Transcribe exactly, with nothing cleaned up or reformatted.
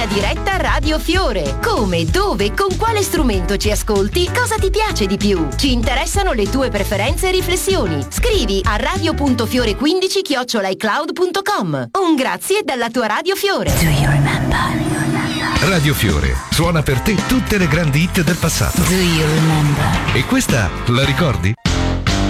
linea diretta Radio Fiore. Come, dove, con quale strumento ci ascolti, cosa ti piace di più? Ci interessano le tue preferenze e riflessioni. Scrivi a radio punto fiore quindici chiocciola icloud punto com. Un grazie dalla tua Radio Fiore. Do you remember? Radio Fiore suona per te tutte le grandi hit del passato. Do you remember? E questa la ricordi?